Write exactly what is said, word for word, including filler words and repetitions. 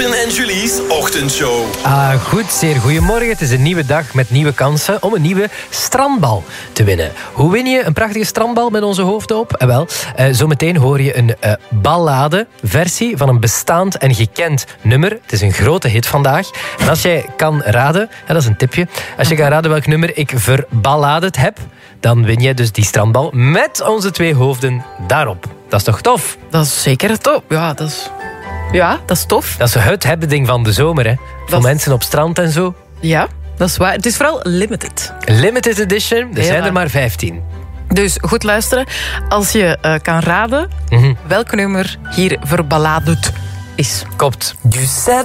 Steven en Julie's ochtendshow. Ah, goed, zeer goedemorgen. Het is een nieuwe dag met nieuwe kansen om een nieuwe strandbal te winnen. Hoe win je een prachtige strandbal met onze hoofden op? Eh, wel, eh, zometeen hoor je een eh, ballade-versie van een bestaand en gekend nummer. Het is een grote hit vandaag. En als jij kan raden, hè, dat is een tipje, als je kan raden welk nummer ik verballaderd heb, dan win jij dus die strandbal met onze twee hoofden daarop. Dat is toch tof? Dat is zeker tof. Ja, dat is, ja, dat is tof. Dat is het happening van de zomer, hè? Voor is... mensen op strand en zo. Ja, dat is waar. Het is vooral limited. Limited edition, er Ja. zijn er maar vijftien. Dus goed luisteren. Als je uh, kan raden Mm-hmm. welk nummer hier verballaderd is. Klopt. Du sept